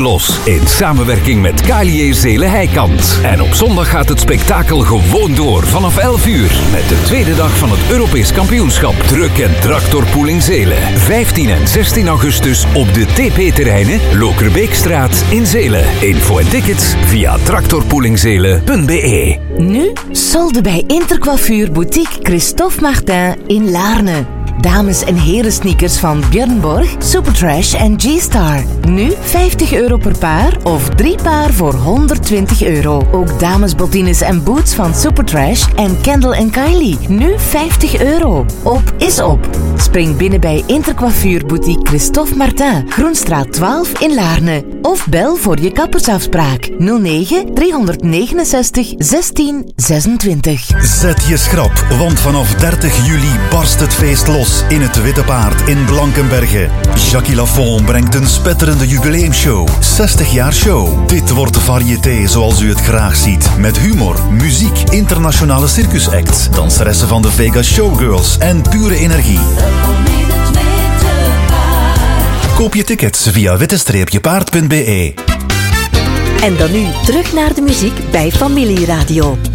Los in samenwerking met Kalier Zelen Heikant. En op zondag gaat het spektakel gewoon door vanaf 11 uur met de tweede dag van het Europees kampioenschap Truck en Tractorpooling Zelen. 15 en 16 augustus op de TP-terreinen Lokerbeekstraat in Zelen. Info en tickets via tractorpoolingzelen.be. Nu solde bij Intercoiffure Boutique Christophe Martin in Laarne. Dames- en heren sneakers van Björn Borg, Supertrash en G-Star. Nu €50 per paar of 3 paar voor €120. Ook damesbottines en boots van Supertrash en Kendall & Kylie. Nu €50. Op is op. Spring binnen bij Intercoiffure Boutique Christophe Martin, Groenstraat 12 in Laarne. Of bel voor je kappersafspraak 09 369 16 26. Zet je schrap, want vanaf 30 juli barst het feest los in het Witte Paard in Blankenberge. Jackie Lafont brengt een spetterende jubileumshow. 60 jaar show. Dit wordt variété zoals u het graag ziet. Met humor, muziek, internationale circusacts, danseressen van de Vegas Showgirls en pure energie. Koop je tickets via witte-paard.be. En dan nu terug naar de muziek bij Familieradio.